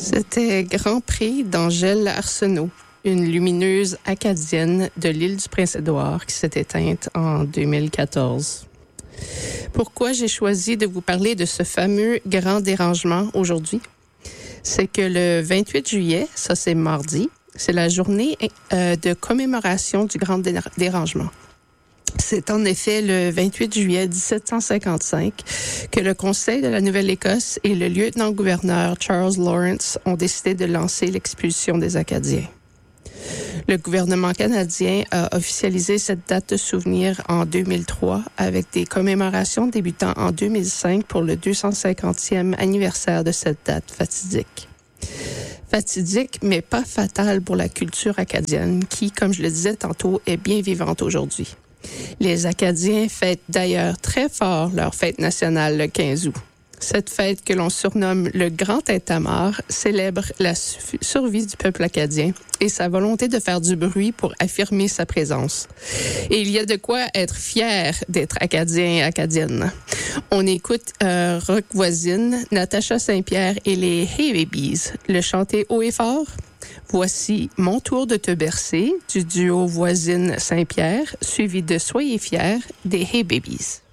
C'était Grand Prix d'Angèle Arsenault, une lumineuse acadienne de l'île du Prince-Édouard qui s'est éteinte en 2014. Pourquoi j'ai choisi de vous parler de ce fameux grand dérangement aujourd'hui? C'est que le 28 juillet, ça c'est mardi, c'est la journée de commémoration du grand dérangement. C'est en effet le 28 juillet 1755 que le Conseil de la Nouvelle-Écosse et le lieutenant-gouverneur Charles Lawrence ont décidé de lancer l'expulsion des Acadiens. Le gouvernement canadien a officialisé cette date de souvenir en 2003 avec des commémorations débutant en 2005 pour le 250e anniversaire de cette date fatidique. Fatidique, mais pas fatale pour la culture acadienne qui, comme je le disais tantôt, est bien vivante aujourd'hui. Les Acadiens fêtent d'ailleurs très fort leur fête nationale le 15 août. Cette fête que l'on surnomme le Grand Tintamarre célèbre la survie du peuple acadien et sa volonté de faire du bruit pour affirmer sa présence. Et il y a de quoi être fier d'être Acadien et Acadienne. On écoute Rock Voisine, Natacha Saint-Pierre et les Hey Babies le chanter haut et fort. Voici Mon tour de te bercer du duo Voisine Saint-Pierre, suivi de Soyez fiers des Hey Babies.